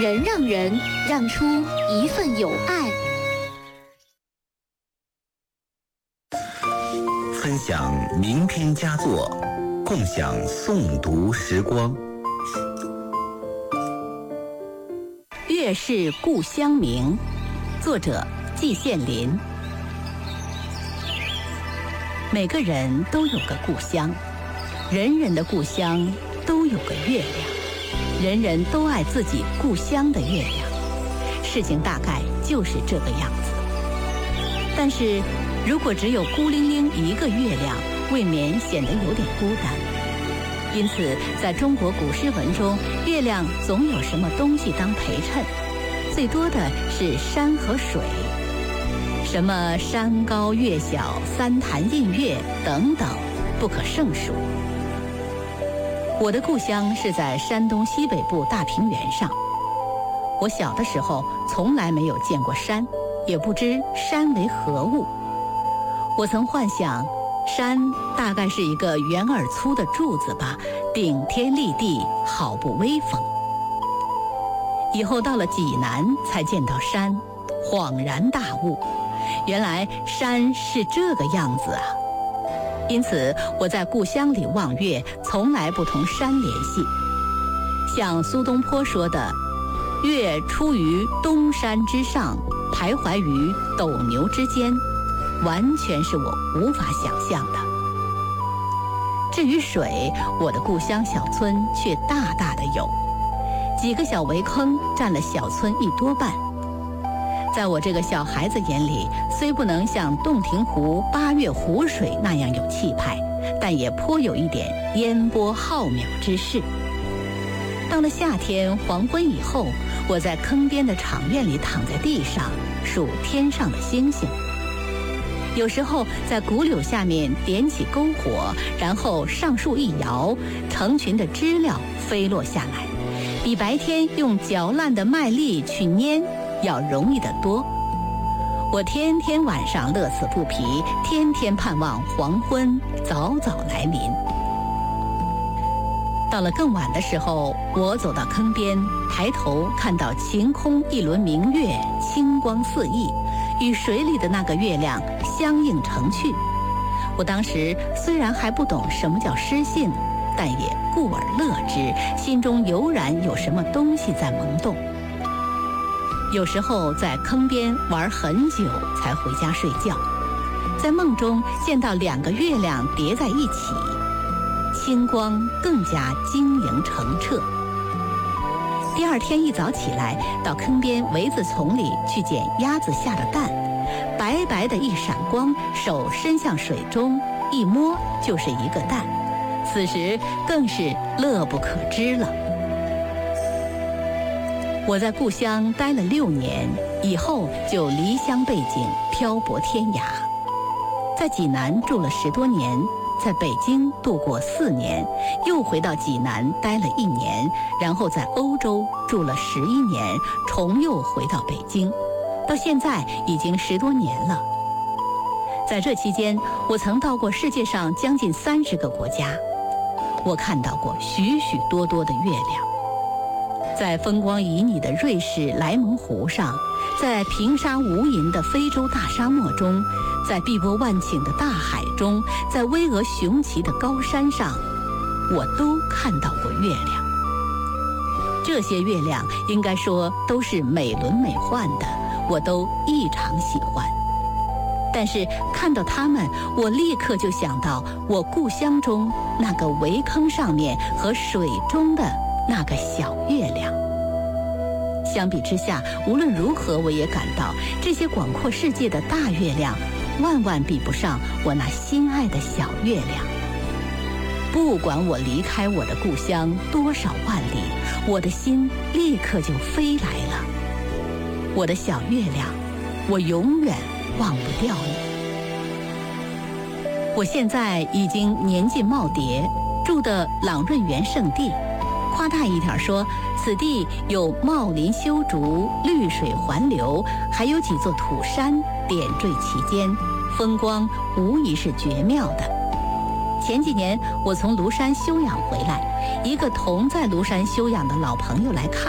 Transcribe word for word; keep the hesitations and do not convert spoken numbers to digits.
人让人让出一份友爱， 分享名篇佳作，共享诵读时光。 月是故乡明，作者季羡林。每个人都有个故乡，人人的故乡都有个月亮，人人都爱自己故乡的月亮。事情大概就是这个样子。但是如果只有孤零零一个月亮，未免显得有点孤单。因此在中国古诗文中，月亮总有什么东西当陪衬，最多的是山和水，什么山高月小、三潭印月等等，不可胜数。我的故乡是在山东西北部大平原上。我小的时候从来没有见过山，也不知山为何物。我曾幻想山大概是一个圆而粗的柱子吧，顶天立地，好不威风。以后到了济南才见到山，恍然大悟，原来山是这个样子啊。因此我在故乡里望月，从来不同山联系。像苏东坡说的，月出于东山之上，徘徊于斗牛之间，完全是我无法想象的。至于水，我的故乡小村却大大的有，几个小围坑占了小村一多半。在我这个小孩子眼里，虽不能像洞庭湖、八月湖水那样有气派，但也颇有一点烟波浩渺之势。到了夏天黄昏以后，我在坑边的场院里躺在地上数天上的星星，有时候在古柳下面点起篝火，然后上树一摇，成群的知了飞落下来，比白天用嚼烂的麦粒去拈要容易得多。我天天晚上乐此不疲，天天盼望黄昏早早来临。到了更晚的时候，我走到坑边，抬头看到晴空一轮明月，清光四溢，与水里的那个月亮相映成趣。我当时虽然还不懂什么叫诗性，但也故而乐之，心中油然有什么东西在萌动。有时候在坑边玩很久才回家睡觉，在梦中见到两个月亮叠在一起，星光更加晶莹澄澈。第二天一早起来，到坑边苇子丛里去捡鸭子下的蛋，白白的一闪光，手伸向水中一摸就是一个蛋，此时更是乐不可支了。我在故乡待了六年，以后就离乡背井，漂泊天涯。在济南住了十多年，在北京度过四年，又回到济南待了一年，然后在欧洲住了十一年，重又回到北京，到现在已经十多年了。在这期间，我曾到过世界上将近三十个国家，我看到过许许多多的月亮。在风光旖旎的瑞士莱蒙湖上，在平沙无垠的非洲大沙漠中，在碧波万顷的大海中，在巍峨雄奇的高山上，我都看到过月亮。这些月亮应该说都是美轮美奂的，我都异常喜欢。但是看到它们，我立刻就想到我故乡中那个围坑上面和水中的那个小月亮。相比之下，无论如何我也感到这些广阔世界的大月亮万万比不上我那心爱的小月亮。不管我离开我的故乡多少万里，我的心立刻就飞来了。我的小月亮，我永远忘不掉你。我现在已经年近耄耋，住的朗润园圣地，夸大一点说，此地有茂林修竹，绿水环流，还有几座土山点缀其间，风光无疑是绝妙的。前几年我从庐山休养回来，一个同在庐山休养的老朋友来看